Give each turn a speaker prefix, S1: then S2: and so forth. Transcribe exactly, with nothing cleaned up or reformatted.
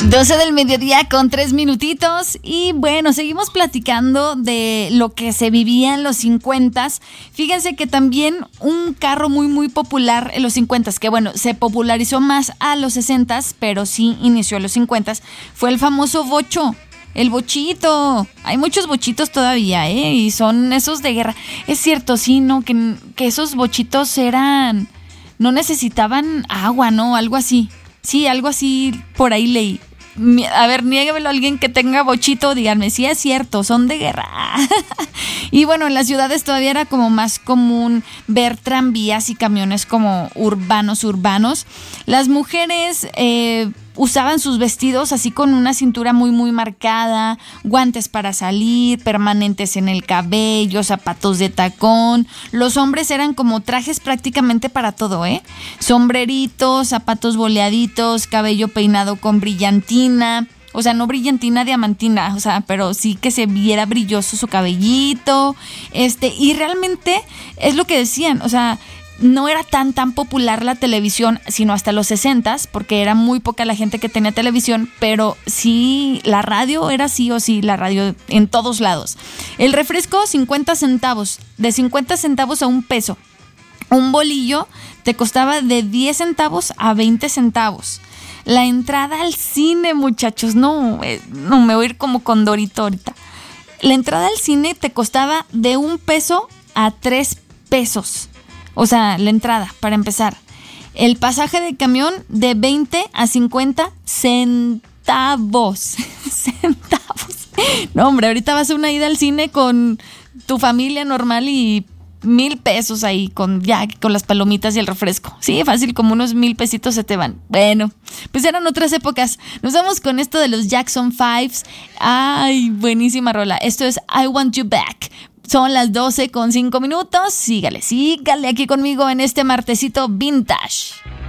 S1: doce del mediodía con tres minutitos y bueno, seguimos platicando de lo que se vivía en los cincuentas. Fíjense que también un carro muy muy popular en los cincuentas, que bueno, se popularizó más a los sesentas, pero sí inició en los cincuentas, fue el famoso bocho. El bochito, hay muchos bochitos todavía, ¿eh? Y son esos de guerra. Es cierto, sí, ¿no? Que, que esos bochitos eran, no necesitaban agua, ¿no? Algo así. Sí, algo así por ahí leí. A ver, niéguemelo a alguien que tenga bochito, díganme, sí es cierto, son de guerra. Y bueno, en las ciudades todavía era como más común ver tranvías y camiones como urbanos, urbanos. Las mujeres eh, usaban sus vestidos así con una cintura muy, muy marcada, guantes para salir, permanentes en el cabello, zapatos de tacón. Los hombres eran como trajes prácticamente para todo, ¿eh? Sombreritos, zapatos boleaditos, cabello peinado con brillantina. O sea, no brillantina diamantina, o sea, pero sí que se viera brilloso su cabellito. Este, y realmente es lo que decían, o sea, no era tan tan popular la televisión, sino hasta los sesentas, porque era muy poca la gente que tenía televisión, pero sí, la radio era sí o sí, la radio en todos lados. El refresco, cincuenta centavos, de cincuenta centavos a un peso. Un bolillo te costaba de diez centavos a veinte centavos. La entrada al cine, muchachos, no, eh, no me voy a ir como Condorito ahorita. La entrada al cine te costaba de un peso a tres pesos. O sea, la entrada, para empezar. El pasaje de camión de veinte a cincuenta centavos. Centavos. No, hombre, ahorita vas a una ida al cine con tu familia normal y mil pesos ahí con ya con las palomitas y el refresco. Sí, fácil, como unos mil pesitos se te van. Bueno, pues eran otras épocas. Nos vamos con esto de los Jackson Fives. Ay, buenísima rola. Esto es I Want You Back. Son las doce con cinco minutos. Sígale, sígale aquí conmigo en este martesito vintage.